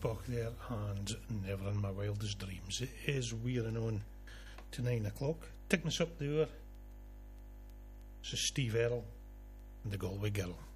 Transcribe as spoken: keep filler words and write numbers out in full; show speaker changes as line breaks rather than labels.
Bach there, and Never in My Wildest Dreams. It is wearing on to nine o'clock. Taking us up the hour, this is Steve Earle and the Galway Girl.